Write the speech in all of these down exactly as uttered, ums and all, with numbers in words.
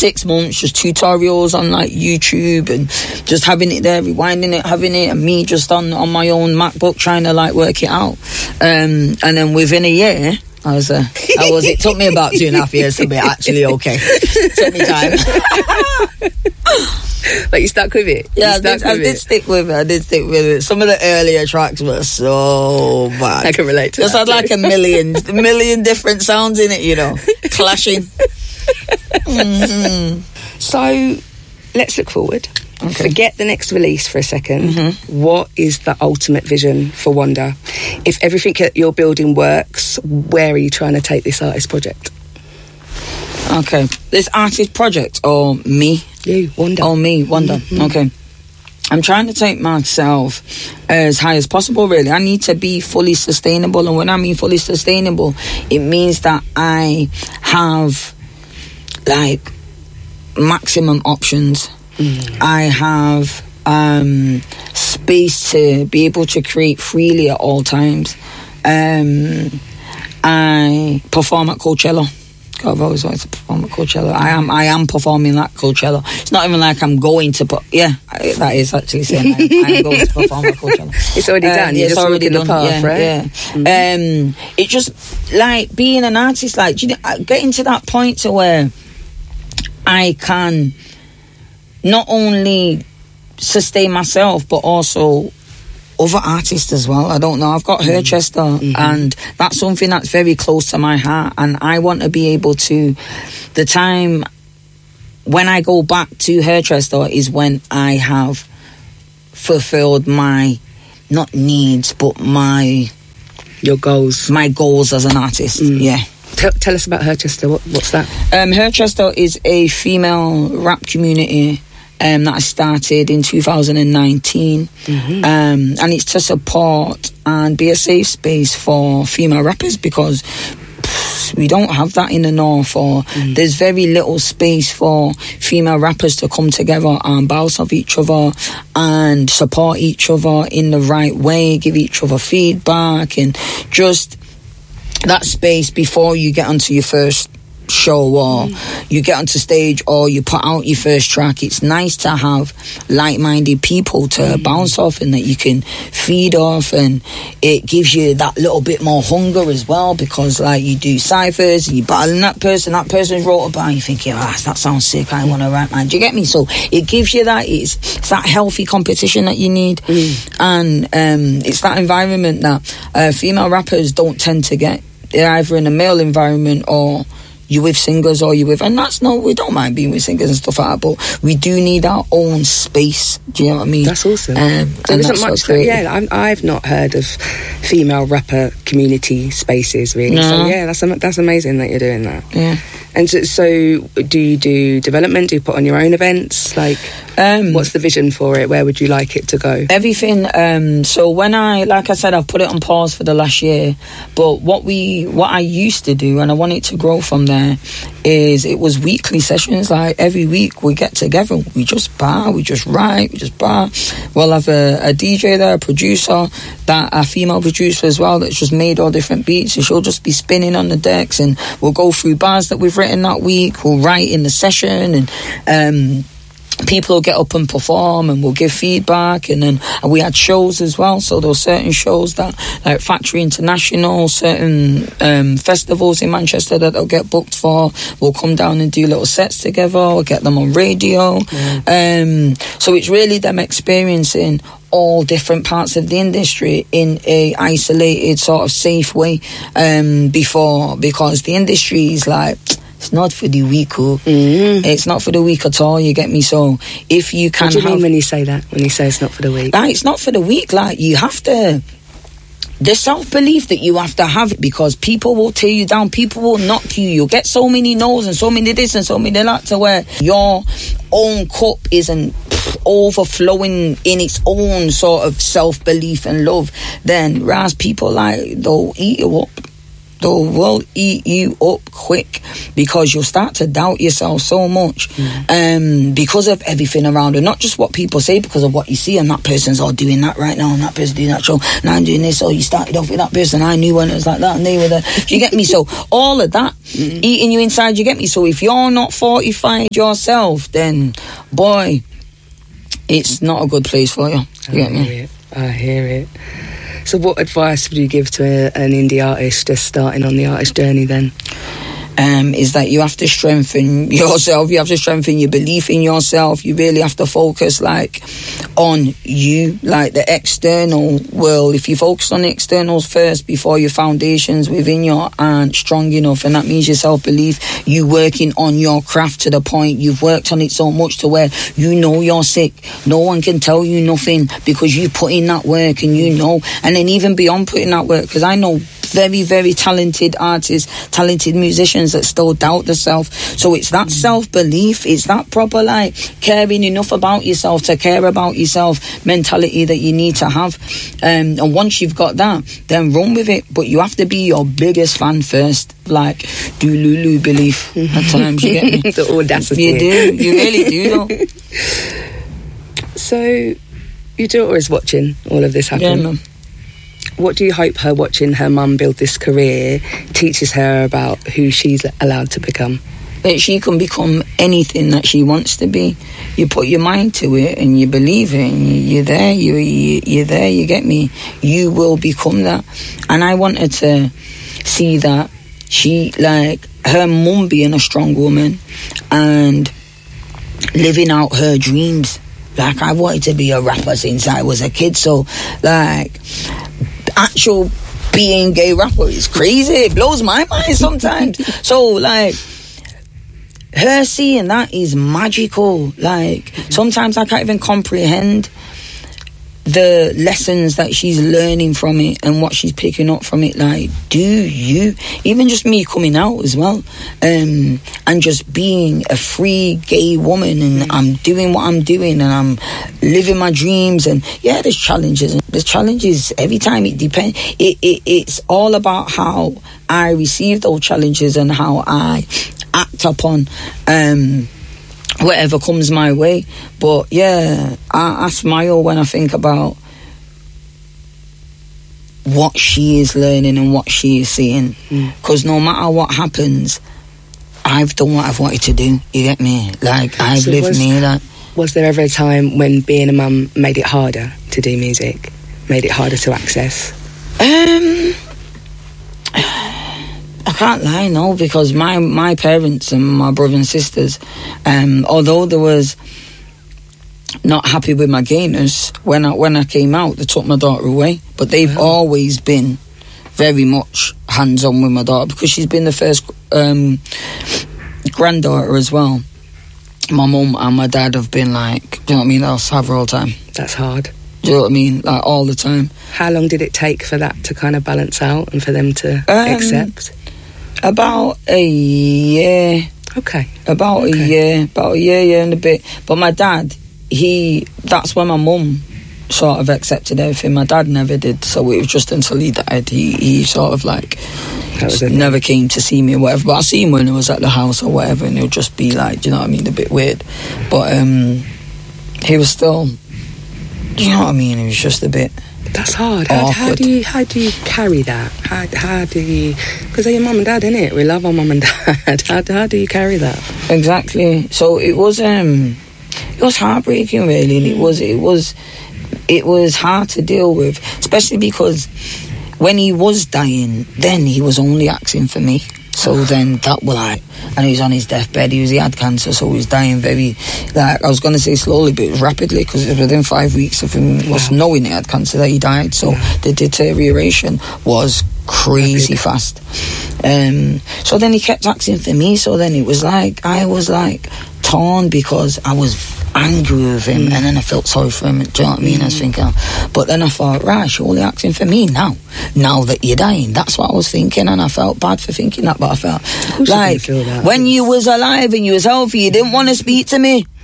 six months, just tutorials on like YouTube and just having it there, rewinding it, having it, and me just on, on my own MacBook trying to like work it out. Um, and then within a year, I was, uh, I was, it took me about two and a half years to be actually okay. It took me time. But you stuck with it. Yeah, I, stuck did, I with did it. stick with it. I did stick with it. Some of the earlier tracks were so bad. I can relate to Just that. had like a million, a million different sounds in it, you know, clashing. Mm-hmm. So, let's look forward. Okay. Forget the next release for a second. Mm-hmm. What is the ultimate vision for Wonder? If everything that you're building works, where are you trying to take this artist project? Okay, this artist project or me? You, Wonder. Oh, me, Wonder. Mm-hmm. Okay. I'm trying to take myself as high as possible, really. I need to be fully sustainable. And when I mean fully sustainable, it means that I have, like, maximum options. Mm. I have um, space to be able to create freely at all times. Um, I perform at Coachella. God, I've always wanted to perform at Coachella. I am I am performing at Coachella. It's not even like I'm going to put... Yeah, I, that is actually saying I am, I am going to perform at Coachella. It's already um, done. Yeah, You're it's just already walking done. the path, yeah, right? Yeah. Mm-hmm. Um, it just, like, being an artist, like, do you know, getting to that point to where I can not only sustain myself, but also other artists as well. I don't know. I've got Herchester, mm-hmm. and that's something that's very close to my heart. And I want to be able to, the time when I go back to Herchester is when I have fulfilled my, not needs, but my... Your goals. My goals as an artist, mm. yeah. Tell, tell us about Herchester. What, what's that? Um, Herchester is a female rap community Um, that I started in two thousand nineteen, mm-hmm. um, and it's to support and be a safe space for female rappers because pff, we don't have that in the north, or mm. there's very little space for female rappers to come together and bounce off each other and support each other in the right way, give each other feedback, and just that space before you get onto your first show or mm. you get onto stage or you put out your first track. It's nice to have like-minded people to mm. bounce off and that you can feed off, and it gives you that little bit more hunger as well, because like you do cyphers and you're battling that person, that person's wrote a bar, and you're thinking, ah, that sounds sick, I want to write mine. Do you get me? So it gives you that, it's, it's that healthy competition that you need, mm. and um, it's that environment that uh, female rappers don't tend to get. They're either in a male environment or you with singers, or you with, and that's no, we don't mind being with singers and stuff like that, but we do need our own space. Do you know what I mean? That's awesome. Um, there isn't much. That, yeah, I'm, I've not heard of female rapper community spaces really. No. So yeah, that's that's amazing that you're doing that. Yeah. And so, so, do you do development? Do you put on your own events? Like, um, what's the vision for it? Where would you like it to go? Everything. Um, so when I, like I said, I've put it on pause for the last year. But what we, what I used to do, and I want it to grow from there, is it was weekly sessions. Like every week we get together, we just bar, we just write, we just bar. We'll have a, a D J there, a producer, that a female producer as well, that's just made all different beats, and she'll just be spinning on the decks, and we'll go through bars that we've written that week, we'll write in the session, and um people will get up and perform, and we'll give feedback. And then and we had shows as well, so there were certain shows that, like Factory International, certain um, festivals in Manchester that they'll get booked for, we'll come down and do little sets together, we'll get them on radio. Mm. um, so it's really them experiencing all different parts of the industry in a isolated sort of safe way, um, before, because the industry is like, it's not for the weak, oh. Mm-hmm. It's not for the weak at all, you get me? So if you can What do you have, mean when you say that? When you say it's not for the weak? Like, it's not for the weak, like you have to, the self-belief that you have to have it, because people will tear you down, people will knock you, you'll get so many no's and so many this and so many that, to where your own cup isn't overflowing in its own sort of self-belief and love, then whereas people, like, they'll eat you up. the world eat you up quick, because you'll start to doubt yourself so much, mm. um, because of everything around, and not just what people say, because of what you see, and that person's all doing that right now, and that person's doing that show, and I'm doing this, or you started off with that person, I knew when it was like that, and they were there. Do you get me? So all of that mm. eating you inside, you get me? So if you're not fortified yourself, then boy, it's not a good place for you. You get me? It. I hear it. So what advice would you give to a, an indie artist just starting on the artist journey then? Um, is that you have to strengthen yourself, you have to strengthen your belief in yourself, you really have to focus like on you, like the external world. If you focus on the externals first before your foundations within you aren't strong enough, and that means your self-belief, you working on your craft to the point you've worked on it so much to where you know you're sick, no one can tell you nothing because you put in that work, and you know. And then even beyond putting that work, because I know very, very talented artists, talented musicians that still doubt themselves. So it's that self-belief, it's that proper like caring enough about yourself to care about yourself mentality that you need to have. Um, and once you've got that, then run with it. But you have to be your biggest fan first. Like, do Lulu belief at times, you get me? The audacity. You do, you really do though. So, your daughter is watching all of this happen. Yeah, mum. What do you hope her watching her mum build this career teaches her about who she's allowed to become? That she can become anything that she wants to be. You put your mind to it and you believe it, and you're there, you, you, you're there, you get me? You will become that. And I wanted to see that she, like, her mum being a strong woman and living out her dreams. Like, I wanted to be a rapper since I was a kid, so, like, actual being gay rapper is crazy. It blows my mind sometimes. So, like, her seeing that is magical. Like, sometimes I can't even comprehend the lessons that she's learning from it and what she's picking up from it. Like, do you, even just me coming out as well, um, and just being a free gay woman, and I'm doing what I'm doing, and I'm living my dreams, and yeah, there's challenges. There's challenges every time. It depends. It, it it's all about how I receive those challenges and how I act upon um whatever comes my way. But yeah, I, I smile when I think about what she is learning and what she is seeing, because mm. no matter what happens, I've done what I've wanted to do. You get me? Like, I've so lived was, near that. Was there ever a time when being a mum made it harder to do music, made it harder to access? Um I can't lie, no, because my, my parents and my brother and sisters, um, although there was not happy with my gayness, when I when I came out, they took my daughter away. But they've wow. always been very much hands-on with my daughter, because she's been the first um, granddaughter as well. My mum and my dad have been like, do you know what I mean? I'll have her all the time. That's hard. Do you know what I mean? Like, all the time. How long did it take for that to kind of balance out and for them to um, accept? About a year. Okay. About okay. a year. About a year, year and a bit. But my dad, he, that's when my mum sort of accepted everything. My dad never did. So it was just until he died, he, he sort of like never came to see me or whatever. But I see him when he was at the house or whatever, and he'll just be like, do you know what I mean, a bit weird. But um, he was still, do you know what I mean? He was just a bit. That's hard. How, how do you how do you carry that? How how do you? Because they're your mum and dad, innit? We love our mum and dad. How how do you carry that? Exactly. So it was um, it was heartbreaking, really, and it was it was it was hard to deal with, especially because when he was dying, then he was only asking for me. So then that was like, and he was on his deathbed. He was he had cancer, so he was dying very, like, I was going to say slowly, but it was rapidly, because it was within five weeks of him wow. was knowing he had cancer that he died. So yeah. the deterioration was crazy Rapid. fast. Um, so then he kept asking for me. So then it was like I was like torn, because I was angry with him, mm. and then I felt sorry for him. Do you know what I mean? Mm. I was thinking, but then I thought, right, surely asking for me now, now that you're dying. That's what I was thinking, and I felt bad for thinking that. But I felt like feel that. when you was alive and you was healthy, you didn't want to speak to me.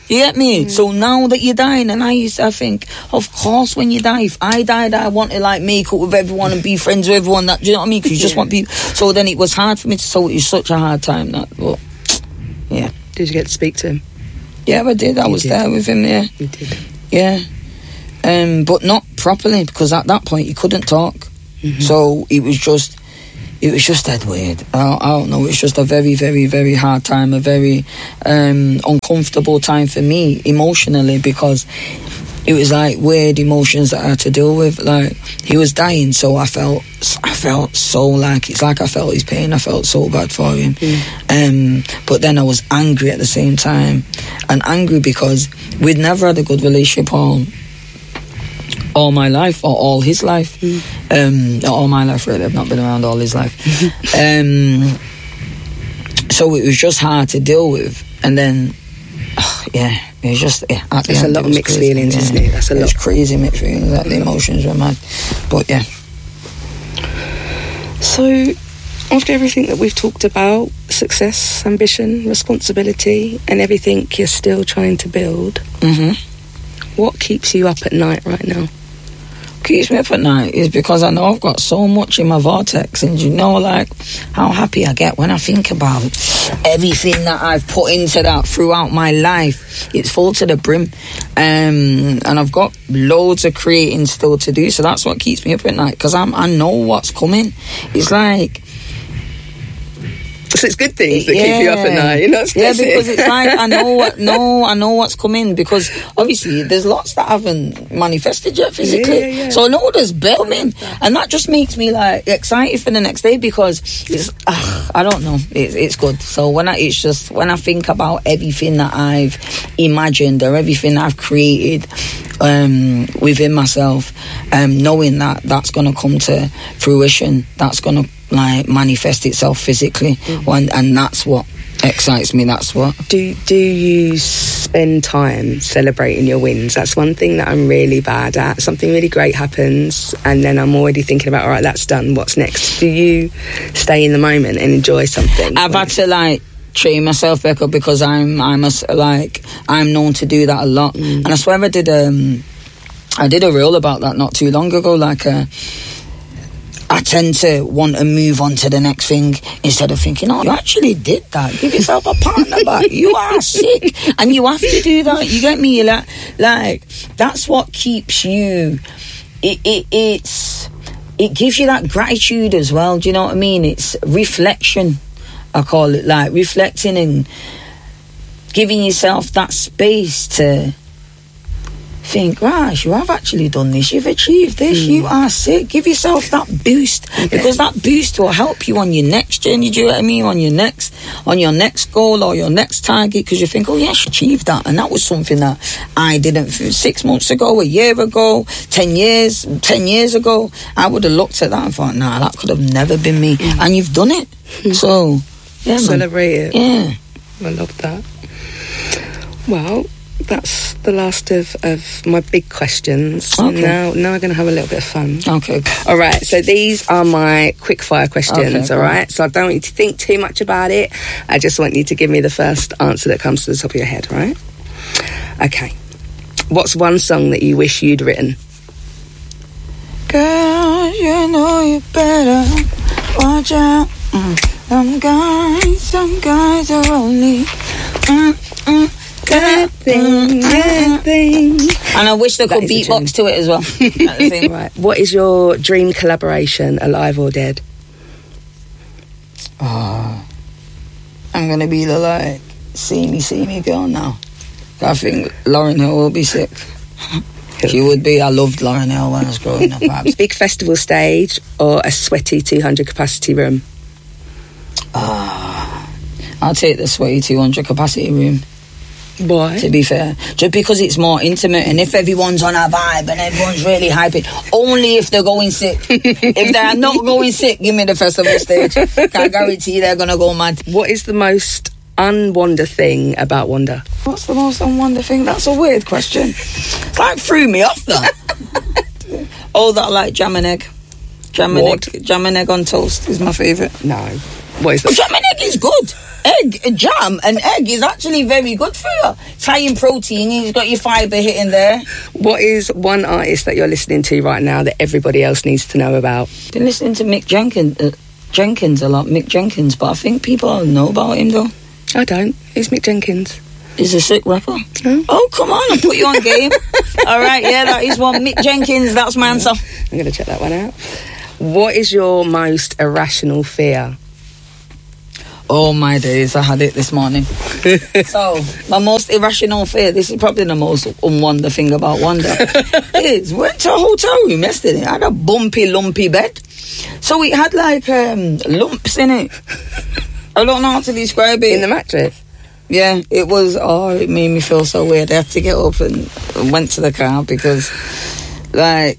You get me? Mm. So now that you're dying, and I used to think, of course, when you die, if I died, I want to like make up with everyone and be friends with everyone. That, do you know what I mean? Because you just yeah. want people. So then it was hard for me to. So it was such a hard time. That, but yeah. Did you get to speak to him? Yeah, I did. I you was did. there with him. Yeah, you did. Yeah, um, but not properly because at that point he couldn't talk. Mm-hmm. So it was just. It was just dead weird. I, I don't know. It was just a very, very, very hard time, a very um, uncomfortable time for me emotionally because it was like weird emotions that I had to deal with. Like he was dying, so I felt, I felt so like it's like I felt his pain. I felt so bad for him. Mm. Um, but then I was angry at the same time, and angry because we'd never had a good relationship all. all my life or all his life mm. um not all my life really. I've not been around all his life. um so it was just hard to deal with, and then oh, yeah it was just yeah, at that's the a end, lot of mixed crazy. feelings yeah. isn't it? That's a it lot was crazy mixed feelings. Like the emotions were mad, but yeah. So after everything that we've talked about, success, ambition, responsibility and everything you're still trying to build, mm-hmm. what keeps you up at night right now? Keeps me up at night is because I know I've got so much in my vortex, and you know, like how happy I get when I think about everything that I've put into that throughout my life. It's full to the brim, um, and I've got loads of creating still to do. So that's what keeps me up at night because I'm I know what's coming. It's like. So it's good things that yeah. keep you up at night. You're not stressing. Yeah, because it's like I know what no, I know what's coming because obviously there's lots that haven't manifested yet physically. Yeah, yeah, yeah. So I know there's building, and that just makes me like excited for the next day because it's uh, I don't know, it's it's good. So when I it's just when I think about everything that I've imagined or everything that I've created um, within myself, um, knowing that that's going to come to fruition, that's going to like manifest itself physically, mm-hmm. and, and that's what excites me. That's what. Do do you spend time celebrating your wins? That's one thing that I'm really bad at. Something really great happens, and then I'm already thinking about, all right, that's done. What's next? Do you stay in the moment and enjoy something? I've had to like train myself back up because I'm I'm a, like I'm known to do that a lot, mm. and I swear I did um I did a reel about that not too long ago, like a. Uh, I tend to want to move on to the next thing instead of thinking, oh, you actually did that. Give yourself a partner back. You are sick. And you have to do that. You get me? Like, like that's what keeps you... It, it, it's... It gives you that gratitude as well. Do you know what I mean? It's reflection, I call it. Like, reflecting and giving yourself that space to... think, gosh, you have actually done this, you've achieved this, mm. you are sick. Give yourself that boost, okay. because that boost will help you on your next journey, do you know what I mean, on your next on your next goal or your next target, because you think, oh yes, I achieved that, and that was something that I didn't six months ago, a year ago, ten years ten years ago, I would have looked at that and thought, nah, that could have never been me, mm. and you've done it. Mm. So yeah, celebrate it. Yeah, I love that. Well, that's the last of, of my big questions. Okay. Now, now we're going to have a little bit of fun. Okay. All right. So these are my quick fire questions. Okay, all right. So I don't want you to think too much about it. I just want you to give me the first answer that comes to the top of your head. All right. Okay. What's one song that you wish you'd written? Girl, you know you better watch out. Mm. Some guys, some guys are only. Mm, mm. Good thing, good thing. And I wish they could beatbox to it as well. Right. What is your dream collaboration, alive or dead? Oh, I'm going to be the, like, see me, see me girl now. I think Lauryn Hill will be sick. She would be. I loved Lauryn Hill when I was growing up. Big festival stage or a sweaty two hundred capacity room? Ah, uh, I'll take the sweaty two hundred capacity room. Why? To be fair, just because it's more intimate, and if everyone's on a vibe and everyone's really hyping, only if they're going sick. If they're not going sick, give me the festival stage. Can guarantee they're gonna go mad. What is the most unwonder thing about Wonder? What's the most unwonder thing? That's a weird question. It like threw me off that. Oh, that I like jam and egg. Jam and what? egg. Jam and egg on toast is my favourite. No. What is that? Jam and egg is good. Egg, jam and egg is actually very good for you. It's high in protein. You've got your fibre hitting there. What is one artist that you're listening to right now that everybody else needs to know about? Been listening to Mick Jenkins, uh, Jenkins a lot, Mick Jenkins, but I think people know about him though. I don't. Who's Mick Jenkins? He's a sick rapper. Oh, oh come on, I put you on game. All right, yeah, that is one. Mick Jenkins, that's my answer. I'm going to check that one out. What is your most irrational fear? Oh my days, I had it this morning. So, my most irrational fear, this is probably the most unwonder thing about wonder, is went to a hotel room yesterday. I had a bumpy, lumpy bed. So it had like um, lumps in it. I don't know how to describe it. In the mattress? Yeah, it was, oh, it made me feel so weird. I had to get up and went to the car because, like,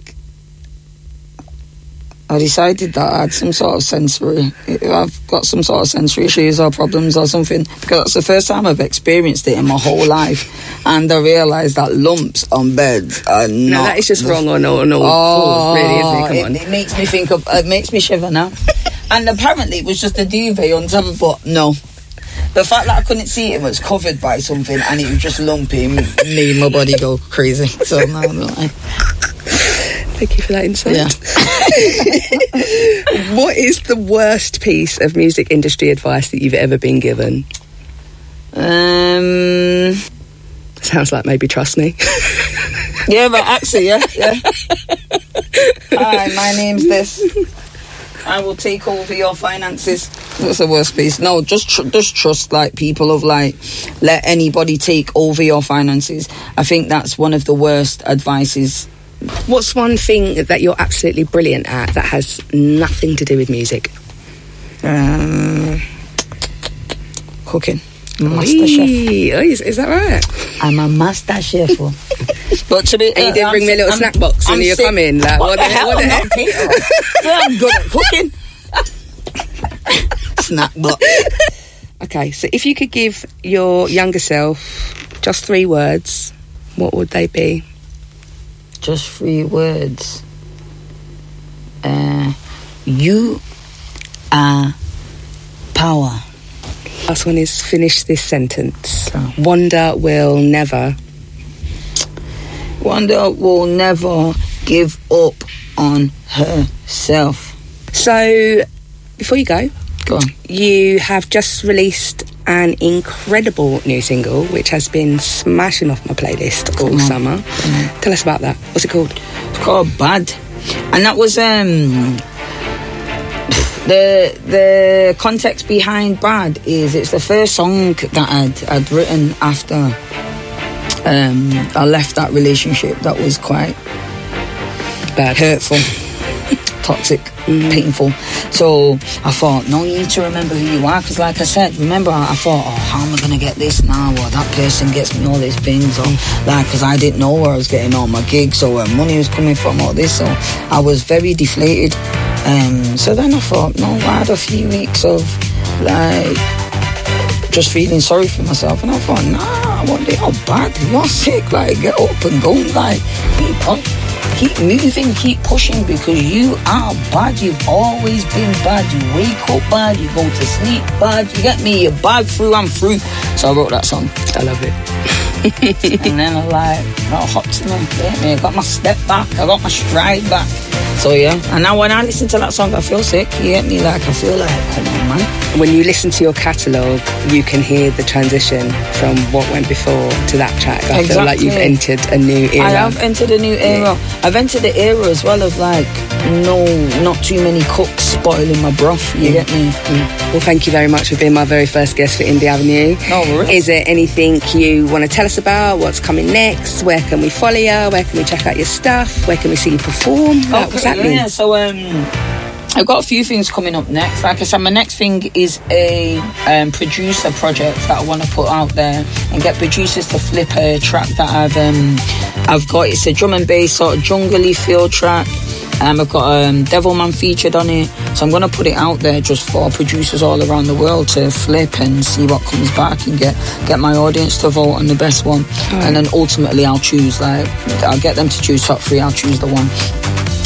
I decided that I had some sort of sensory, I've got some sort of sensory issues or problems or something, because that's the first time I've experienced it in my whole life, and I realised that lumps on beds are not... No, that is just wrong on all, on all oh, fours, really, isn't it? Come it, on. It makes me think of, it makes me shiver now. And apparently it was just a duvet on top, but no. The fact that I couldn't see it was covered by something and it was just lumpy made my body go crazy. So no, no, I... Thank you for that insight. Yeah. What is the worst piece of music industry advice that you've ever been given? Um, Sounds like maybe trust me. Yeah, but actually, yeah, yeah. Hi, my name's this. I will take over your finances. That's the worst piece. No, just tr- just trust like people of like let anybody take over your finances. I think that's one of the worst advices. What's one thing that you're absolutely brilliant at that has nothing to do with music? Um, cooking. I'm a master chef. Oh, is, is that right? I'm a master chef. But to be, and you did uh, bring I'm, me a little I'm, snack box when you come in. Like, what, what the hell? What the I'm heck? not caterer. Yeah, I'm good at cooking. Snack box. Okay, so if you could give your younger self just three words, what would they be? Just three words. Uh, you are power. Last one is finish this sentence. Oh. Wonder will never. Wonder will never give up on herself. So, before you go, Go on. you have just released an incredible new single which has been smashing off my playlist all Come on. summer. Come on. Tell us about that. What's it called? It's called Bad. And that was um the the context behind Bad is it's the first song that I'd I'd written after um I left that relationship that was quite Bad. hurtful, toxic, Mm. painful. So I thought, no, you need to remember who you are, because like I said, remember I, I thought, oh, how am I going to get this now, or that person gets me all these things, or like, because I didn't know where I was getting all my gigs or where money was coming from, all this. So I was very deflated. Um, so then I thought, no, I had a few weeks of like just feeling sorry for myself, and I thought, nah, I want it all bad. You're sick, like get up and go, like keep up. Keep moving, keep pushing, because you are bad. You've always been bad. You wake up bad, you go to sleep bad. You get me? You're bad through and through. So I wrote that song. I love it. And then I like, got hot to me. Get me? I got my step back. I got my stride back. So yeah. And now when I listen to that song, I feel sick. You get me? Like I feel like, come on, man. When you listen to your catalogue, you can hear the transition from what went before to that track. I Exactly. feel like you've entered a new era. I have entered a new era. Yeah. I've entered the era as well of like, no, not too many cooks spoiling my broth. You mm. get me? Mm. Well, thank you very much for being my very first guest for Indie Avenue. No worries. Is there anything you want to tell us about? What's coming next? Where can we follow you? Where can we check out your stuff? Where can we see you perform? Okay, Like, what's happening? Yeah, so um, I've got a few things coming up next. Like I said, my next thing is a um, producer project that I want to put out there and get producers to flip a track that I've um, I've got. It's a drum and bass sort of jungly feel track. Um, I've got um, Devilman featured on it, so I'm going to put it out there just for producers all around the world to flip and see what comes back and get, get my audience to vote on the best one. Right. And then ultimately I'll choose, like, I'll get them to choose top three, I'll choose the one.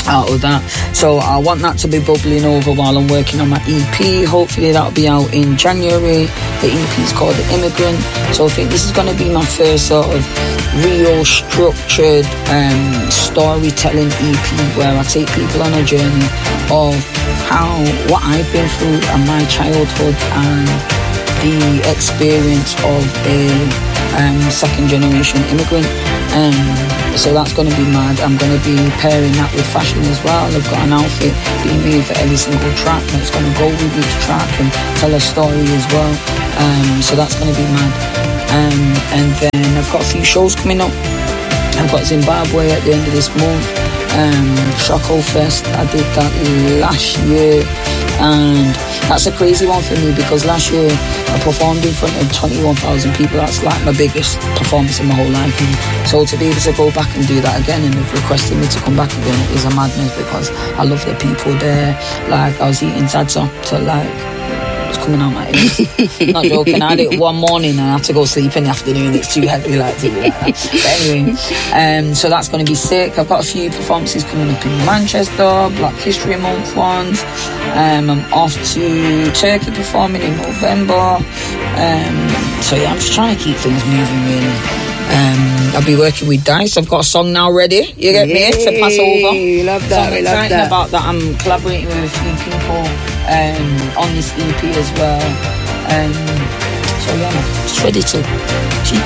out of that. So I want that to be bubbling over while I'm working on my E P. Hopefully that'll be out in January. The E P is called The Immigrant. So I think this is going to be my first sort of real structured um, storytelling E P where I take people on a journey of how, what I've been through and my childhood and the experience of a um, second generation immigrant. Um, so that's going to be mad. I'm going to be pairing that with fashion as well. I've got an outfit being made for every single track that's going to go with each track and tell a story as well. Um, so that's going to be mad. Um, and then I've got a few shows coming up. I've got Zimbabwe at the end of this month. Um, Shoko Fest, I did that last year, and that's a crazy one for me because last year I performed in front of twenty-one thousand people. That's like my biggest performance in my whole life. So to be able to go back and do that again, and they've requested me to come back again, is a madness because I love the people there. Like, I was eating salsa to like it's coming out my head. Not joking. I had it one morning and I had to go sleep in the afternoon. It's too heavy, like to do like that. But anyway, um, so that's going to be sick. I've got a few performances coming up in Manchester, Black History Month ones. Um, I'm off to Turkey performing in November. Um, so yeah, I'm just trying to keep things moving really. Um, I'll be working with Dice. I've got a song now ready. You get Yay, me to pass over. We love that. So I'm we love excited that. about that. I'm collaborating with a few people um, on this E P as well. Um, so yeah, just ready to keep